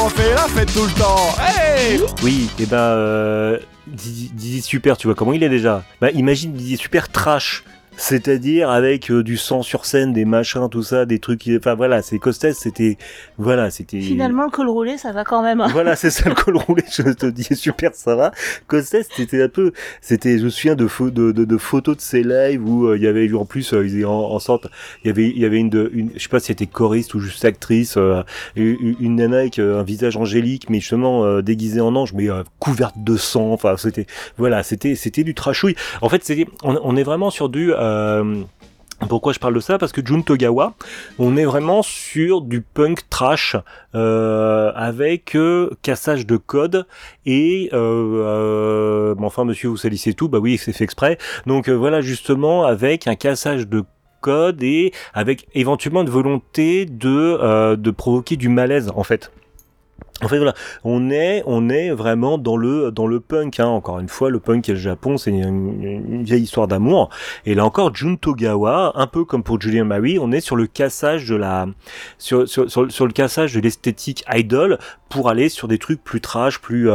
on fait la fête tout le temps. Hey. Oui, et Didier Super, tu vois comment il est déjà. Imagine Didier Super trash. C'est-à-dire avec du sang sur scène, des machins, tout ça, des trucs... Enfin voilà, c'est Costes, c'était... Finalement, le col roulé, ça va quand même. Voilà, c'est ça, le col roulé, je te dis, super, ça va. Costes, c'était un peu... je me souviens de photos de ses lives où il y avait, en plus, ils étaient en sorte... Il y avait une je sais pas si c'était choriste ou juste actrice, une nana avec un visage angélique, mais justement déguisée en ange, mais couverte de sang, enfin, c'était du trashouille. En fait, on est vraiment sur du... pourquoi je parle de ça ? Parce que Jun Togawa, on est vraiment sur du punk trash avec cassage de code et enfin monsieur vous salissez tout, bah oui c'est fait exprès. Donc voilà justement avec un cassage de code et avec éventuellement une volonté de provoquer du malaise en fait. En fait voilà, on est vraiment dans le punk, hein. Encore une fois, le punk et le Japon, c'est une vieille histoire d'amour. Et là encore, Jun Togawa, un peu comme pour Julian Marie, on est sur le cassage de sur le cassage de l'esthétique idol pour aller sur des trucs plus trash, plus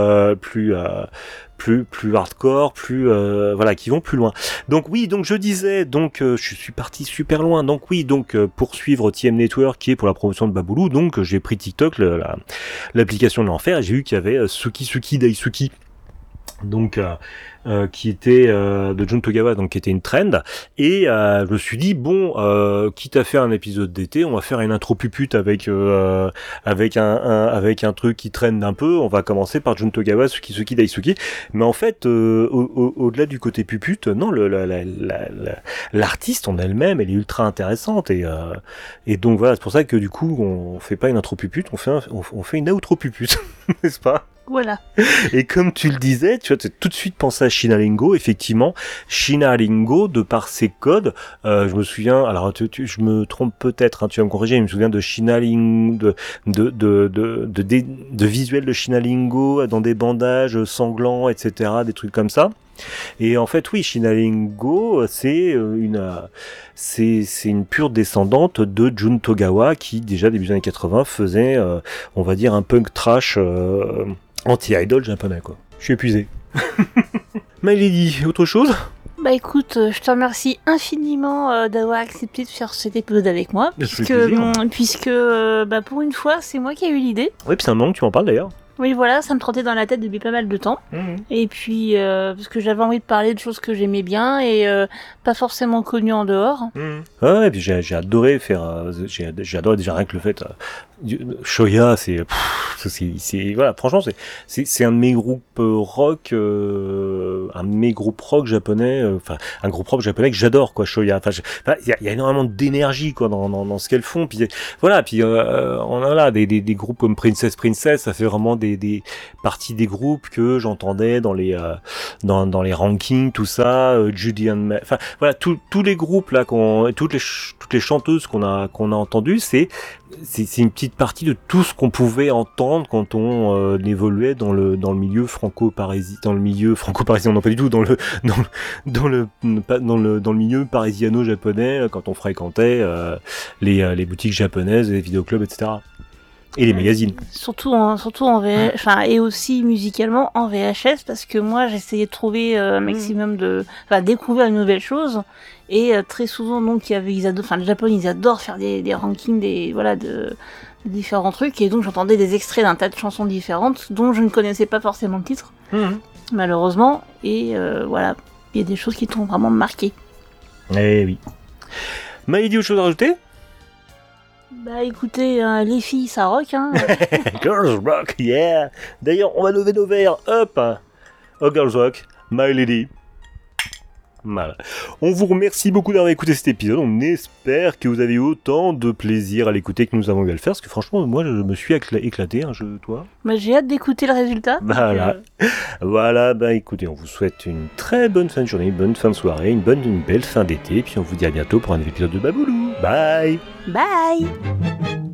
hardcore, qui vont plus loin. Donc oui, donc je disais, je suis parti super loin. Donc oui, pour suivre TM Network qui est pour la promotion de Baboulou, donc j'ai pris TikTok, l'application de l'enfer, et j'ai vu qu'il y avait Suki Daisuki. Donc qui était de Jun Togawa, donc qui était une trend, et je me suis dit quitte à faire un épisode d'été, on va faire une intro pupute avec un truc qui traîne un peu. On va commencer par Jun Togawa, Suki Daisuki, mais en fait au-delà du côté pupute, non, l'artiste en elle-même, elle est ultra intéressante, et donc voilà, c'est pour ça que du coup on fait pas une intro pupute, on fait une outro pupute, n'est-ce pas? Voilà. Et comme tu le disais, tu as tout de suite pensé à Shinalingo. Effectivement, Shinalingo, de par ses codes, je me souviens, alors je me trompe peut-être, hein, tu vas me corriger, mais je me souviens de Shinalingo, de visuels de Shinalingo dans des bandages sanglants, etc., des trucs comme ça. Et en fait, oui, Shinalingo, c'est une pure descendante de Jun Togawa qui, déjà début des années 80, faisait, on va dire, un punk trash anti-idol japonais, quoi. Je suis épuisé. Milady, autre chose ? Bah écoute, je te remercie infiniment d'avoir accepté de faire cet épisode avec moi, puisque pour une fois, c'est moi qui ai eu l'idée. Oui, puis c'est un moment que tu m'en parles d'ailleurs. Oui, voilà, ça me trottait dans la tête depuis pas mal de temps. Et puis, parce que j'avais envie de parler de choses que j'aimais bien et pas forcément connues en dehors. Ouais, et puis j'ai adoré faire... j'ai adoré déjà rien que le fait... Shoya, c'est voilà, franchement, c'est un de mes groupes rock, japonais, un groupe rock japonais que j'adore, quoi, Shoya. Il y a énormément d'énergie, quoi, dans ce qu'elles font. Puis voilà, on a là des groupes comme Princess, ça fait vraiment des parties des groupes que j'entendais dans les rankings, tout ça, Judy and May, enfin voilà, tous les groupes là toutes les chanteuses qu'on a entendues, c'est une petite partie de tout ce qu'on pouvait entendre quand on évoluait dans le milieu franco-parisien, non pas du tout, dans le milieu parisiano-japonais, quand on fréquentait les boutiques japonaises, les vidéoclubs, etc. Et les magazines. Surtout en VHS, et aussi musicalement en VHS, parce que moi j'essayais de trouver un maximum découvrir une nouvelle chose, et très souvent donc le Japon ils adorent faire des rankings de différents trucs, et donc j'entendais des extraits d'un tas de chansons différentes dont je ne connaissais pas forcément le titre, malheureusement, et voilà, il y a des choses qui t'ont vraiment marqué. Eh oui. Maïdi, autre chose à rajouter ? Bah écoutez, les filles ça rock, hein. Girls rock, yeah. D'ailleurs, on va lever nos verres, hop, au Girls rock, my lady. Voilà. On vous remercie beaucoup d'avoir écouté cet épisode. On espère que vous avez eu autant de plaisir à l'écouter que nous avons eu à le faire. Parce que franchement, moi, je me suis éclaté. Toi ? Bah, j'ai hâte d'écouter le résultat. Voilà. Voilà. Écoutez, on vous souhaite une très bonne fin de journée, une bonne fin de soirée, une belle fin d'été. Puis on vous dit à bientôt pour un épisode de Baboulou. Bye. Bye.